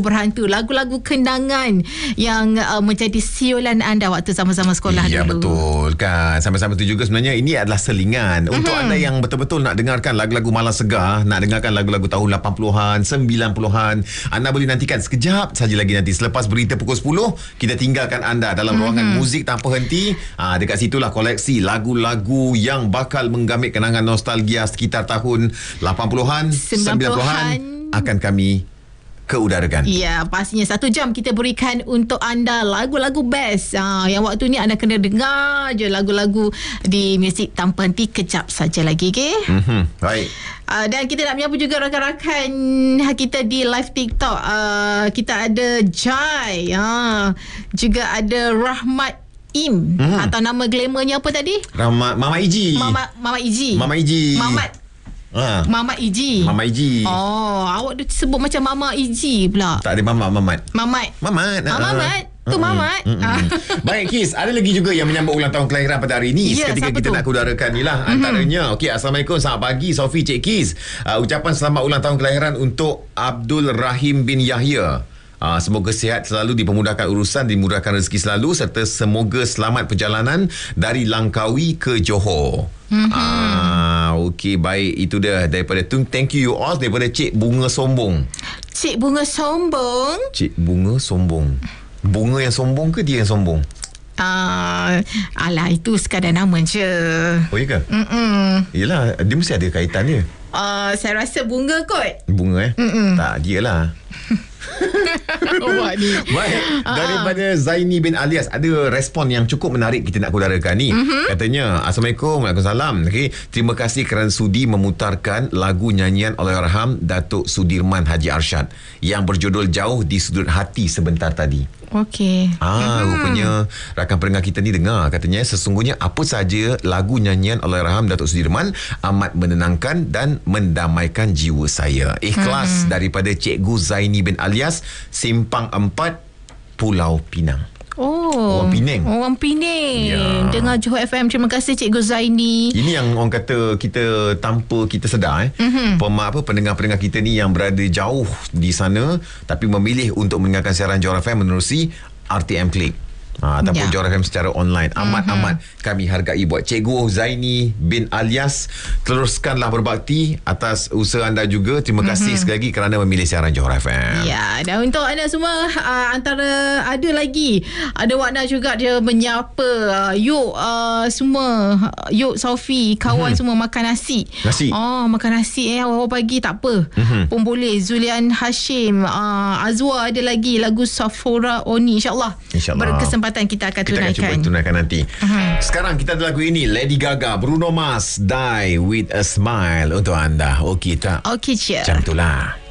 berhantu, lagu-lagu kenangan yang menjadi siulan anda waktu sama-sama sekolah dulu. Ya, betul kan. Sama-sama tu juga sebenarnya ini adalah selingan untuk anda yang betul-betul nak dengarkan lagu-lagu malas segar, nak dengarkan lagu-lagu tahun 80-an, 90-an. Anda boleh nantikan sekejap saja lagi nanti selepas berita pukul 10, kita tinggalkan anda dalam ruangan muzik tanpa henti. Dekat situlah koleksi lagu-lagu yang bakal menggamit kenangan nostalgia sekitar tahun 80-an, 90-an akan kami keudarakan. Ya, pastinya 1 jam kita berikan untuk anda lagu-lagu best. Yang waktu ni anda kena dengar je lagu-lagu di muzik tanpa henti kejap saja lagi, okey? Baik. Dan kita nak menyapa juga rakan-rakan kita di live TikTok. Kita ada Jai, juga ada Rahmat Im, atau nama glamournya apa tadi? Mama Iji. Mama Iji. Mama Iji. Mama Iji. Mama Iji. Oh, awak dia sebut macam Mama Iji pula. Tak ada Mamat. Mamat. Tu Mamat. Baik, Kis, ada lagi juga yang menyambut ulang tahun kelahiran pada hari ini. Seketika kita nak kudarakan ni lah antaranya. Okey, Assalamualaikum, selamat pagi Sofi, Cik Kis. Ucapan selamat ulang tahun kelahiran untuk Abdul Rahim bin Yahya. Semoga sihat selalu, dipermudahkan urusan, dimudahkan rezeki selalu, serta semoga selamat perjalanan dari Langkawi ke Johor. Okey, baik, itu dia daripada thank you all daripada Cik Bunga Sombong. Cik Bunga Sombong? Cik Bunga Sombong. Bunga yang sombong ke dia yang sombong? Alah, itu sekadar nama je. Oh, iya ke? Yelah, dia mesti ada kaitan dia. Saya rasa bunga kot. Bunga Tak, dia lah. Baik, daripada Zaini bin Alias ada respon yang cukup menarik kita nak kudarakan ni. Katanya, Assalamualaikum, Waalaikumsalam. Okay, terima kasih kerana sudi memutarkan lagu nyanyian Allahyarham Datuk Sudirman Haji Arsyad yang berjudul Jauh di Sudut Hati sebentar tadi. Okey. Rupanya rakan pendengar kita ni dengar, katanya sesungguhnya apa saja lagu nyanyian Allahyarham Datuk Sudirman amat menenangkan dan mendamaikan jiwa saya. Ikhlas daripada Cikgu Zaini bin Alias, Simpang 4, Pulau Pinang. Orang Penang. Orang Penang. Ya. Dengar Johor FM. Terima kasih Cikgu Zaini. Ini yang orang kata kita tanpa kita sedar pendengar-pendengar kita ni yang berada jauh di sana tapi memilih untuk mendengarkan siaran Johor FM menerusi RTM Click. Ataupun Johor FM secara online. Amat-amat kami hargai buat Cikgu Zaini bin Alias. Teruskanlah berbakti atas usaha anda juga. Terima kasih sekali lagi kerana memilih siaran Johor FM. Ya, dan untuk anda semua, antara ada lagi, ada Wakna juga dia menyapa. Yuk semua, yuk Sofi, kawan semua makan nasi. Makan nasi awal pagi tak apa. Pun boleh. Zulian Hashim, Azwa ada lagi lagu Safura Oni. InsyaAllah berkesempatan kita akan tunaikan nanti. Sekarang kita ada lagu ini, Lady Gaga, Bruno Mars, Die With A Smile untuk anda. Okey tak? Okey, cheer. Macam itulah.